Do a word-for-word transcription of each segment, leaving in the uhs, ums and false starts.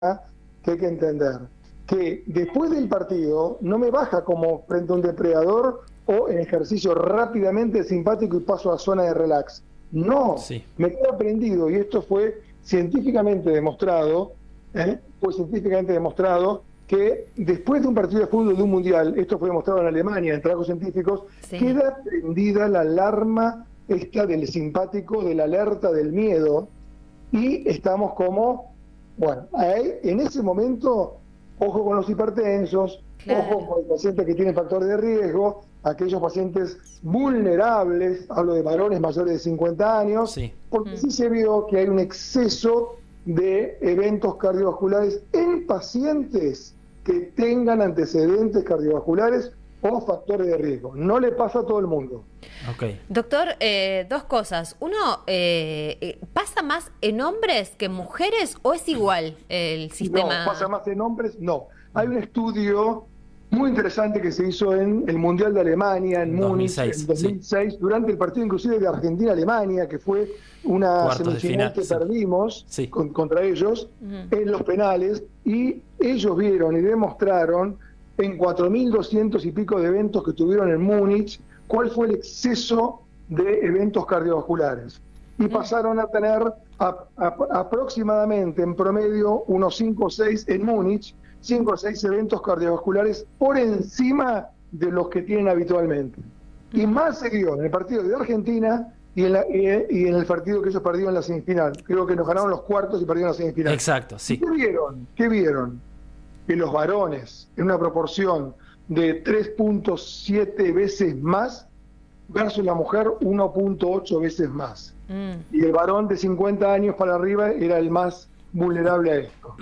que hay que entender, que después del partido no me baja como frente a un depredador o en ejercicio rápidamente simpático y paso a zona de relax. No, Sí. me queda aprendido, y esto fue científicamente demostrado, ¿eh? fue científicamente demostrado que después de un partido de fútbol de un mundial, esto fue demostrado en Alemania en trabajos científicos, sí. queda prendida la alarma esta del simpático, de la alerta del miedo, y estamos como, bueno, ahí, en ese momento, ojo con los hipertensos, claro. ojo con el paciente que tiene factores de riesgo, aquellos pacientes vulnerables, hablo de varones mayores de cincuenta años, sí. porque mm. sí se vio que hay un exceso de eventos cardiovasculares en pacientes que tengan antecedentes cardiovasculares o factores de riesgo. No le pasa a todo el mundo. Okay. Doctor, eh, dos cosas. Uno, eh, ¿pasa más en hombres que en mujeres o es igual el sistema? No, pasa más en hombres, no. Hay un estudio muy interesante que se hizo en el Mundial de Alemania, en Múnich, en dos mil seis, sí. durante el partido inclusive de Argentina-Alemania, que fue una Cuartos semifinal que sí. perdimos sí. Con, contra ellos uh-huh. en los penales, y ellos vieron y demostraron en cuatro mil doscientos y pico de eventos que tuvieron en Múnich, cuál fue el exceso de eventos cardiovasculares. Y pasaron a tener a, a, aproximadamente en promedio unos cinco o seis en Múnich, cinco o seis eventos cardiovasculares por encima de los que tienen habitualmente. Y más se dio en el partido de Argentina y en, la, y, y en el partido que ellos perdieron en la semifinal. Creo que nos ganaron los cuartos y perdieron la semifinal. Exacto, sí. ¿Qué vieron? ¿Qué vieron? Que los varones, en una proporción de tres punto siete veces más, versus la mujer uno punto ocho veces más. Mm. Y el varón de cincuenta años para arriba era el más vulnerable a esto.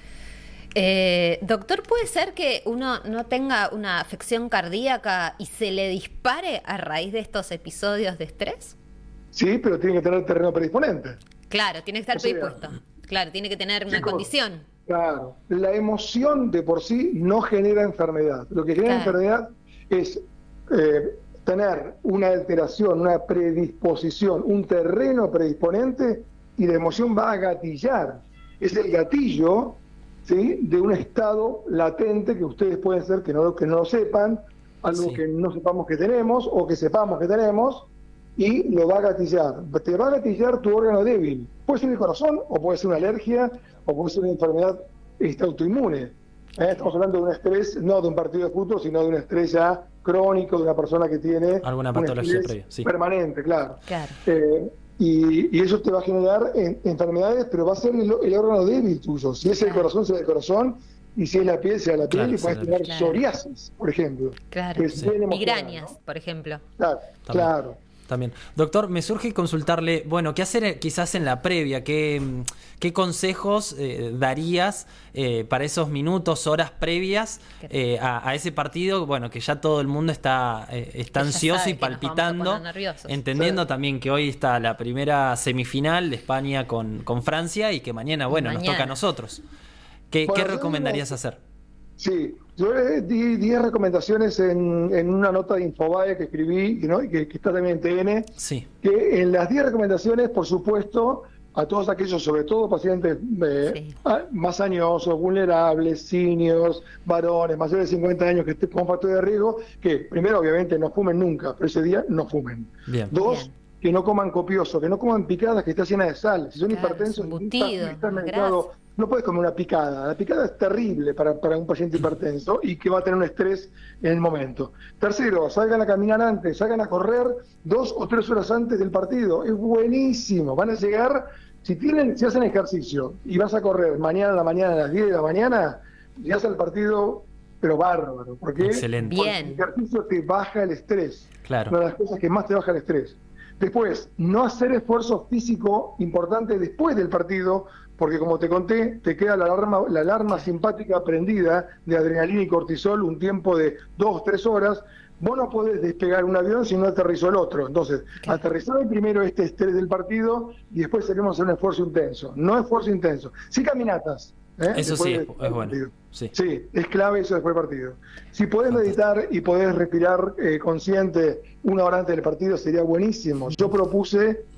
Eh, doctor, ¿puede ser que uno no tenga una afección cardíaca y se le dispare a raíz de estos episodios de estrés? Sí, pero tiene que tener terreno predisponente. Claro, tiene que estar predispuesto. Claro, tiene que tener una Chicos, condición. Claro, la emoción de por sí no genera enfermedad. Lo que genera claro. enfermedad es eh, tener una alteración, una predisposición, un terreno predisponente, y la emoción va a gatillar. Es el gatillo, ¿sí?, de un estado latente que ustedes pueden ser que no, que no lo sepan, algo sí. que no sepamos que tenemos o que sepamos que tenemos, y lo va a gatillar. Te va a gatillar tu órgano débil. Puede ser el corazón, o puede ser una alergia, o puede ser una enfermedad este, autoinmune. ¿Eh? Estamos hablando de un estrés, no de un partido de fútbol, sino de un estrés ya crónico, de una persona que tiene alguna patología previa, sí. permanente, claro. claro. Eh, y, y eso te va a generar en, enfermedades, pero va a ser el, el órgano débil tuyo. Si es claro. el corazón, sea el corazón, y si es la piel, sea la piel, claro, y puedes tener claro. psoriasis, por ejemplo. Claro, sí. migrañas, ¿no? Por ejemplo. Claro, También. claro. También. Doctor, me surge consultarle, bueno, ¿qué hacer quizás en la previa? ¿Qué, qué consejos eh, darías eh, para esos minutos, horas previas eh, a, a ese partido? Bueno, que ya todo el mundo está, eh, está ansioso y palpitando, entendiendo sí. también que hoy está la primera semifinal de España con, con Francia y que mañana, bueno, mañana. nos toca a nosotros. ¿Qué, bueno, ¿qué recomendarías hacer? Sí, yo di diez recomendaciones en, en una nota de Infobae que escribí, ¿no? y que, que está también en T N, sí. que en las diez recomendaciones, por supuesto, a todos aquellos, sobre todo pacientes eh, sí. más añosos, vulnerables, seniors, varones, mayores de cincuenta años que estén con factor de riesgo, que primero obviamente no fumen nunca, pero ese día no fumen. Bien. Dos, Bien. que no coman copioso, que no coman picadas que está llena de sal. Si son claro, hipertensos, embutido, están medicados. No puedes comer una picada. La picada es terrible para, para un paciente hipertenso y que va a tener un estrés en el momento. Tercero, salgan a caminar antes, salgan a correr dos o tres horas antes del partido. Es buenísimo. Van a llegar, si tienen, si hacen ejercicio y vas a correr mañana a la mañana a las diez de la mañana, llegas al partido, pero bárbaro. Porque, Excelente. porque el ejercicio te baja el estrés. Claro. Una de las cosas que más te baja el estrés. Después, no hacer esfuerzo físico importante después del partido, porque como te conté, te queda la alarma, la alarma simpática prendida de adrenalina y cortisol un tiempo de dos, tres horas. Vos no podés despegar un avión si no aterrizó el otro. Entonces, okay. aterrizar primero este estrés del partido y después salimos a hacer un esfuerzo intenso. No esfuerzo intenso. Sí caminatas. ¿eh? Eso después sí, de, es, es bueno. Sí. sí, es clave eso después del partido. Si podés meditar y podés respirar eh, consciente una hora antes del partido, sería buenísimo. Yo propuse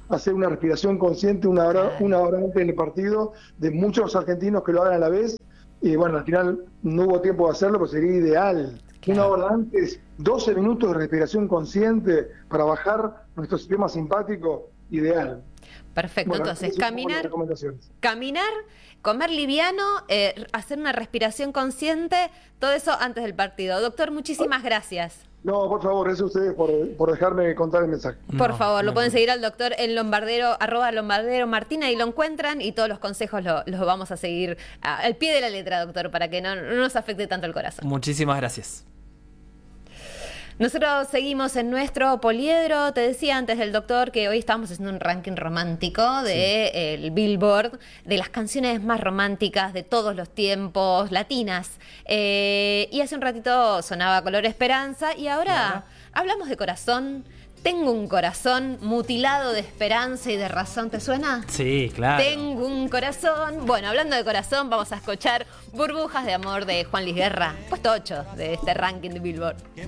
hacer una respiración consciente una hora, una hora antes del partido, de muchos argentinos que lo hagan a la vez. Y bueno, al final no hubo tiempo de hacerlo, pero sería ideal. Claro. Una hora antes, doce minutos de respiración consciente para bajar nuestro sistema simpático, ideal. Perfecto, bueno, entonces caminar, caminar, comer liviano, eh, hacer una respiración consciente, todo eso antes del partido. Doctor, muchísimas gracias. No, por favor, gracias a ustedes por, por dejarme contar el mensaje. Por No, favor, lo no, pueden no. seguir al doctor en Lombardero, arroba Lombardero Martina, y lo encuentran, y todos los consejos los lo vamos a seguir a, al pie de la letra, doctor, para que no, no nos afecte tanto el corazón. Muchísimas gracias. Nosotros seguimos en nuestro poliedro. Te decía antes del doctor que hoy estamos haciendo un ranking romántico de sí. el Billboard, de las canciones más románticas de todos los tiempos, latinas. Eh, y hace un ratito sonaba Color Esperanza, y ahora claro. hablamos de corazón. Tengo un corazón mutilado de esperanza y de razón, ¿te suena? Sí, claro. Tengo un corazón. Bueno, hablando de corazón, vamos a escuchar Burbujas de Amor de Juan Luis Guerra, puesto ocho de este ranking de Billboard.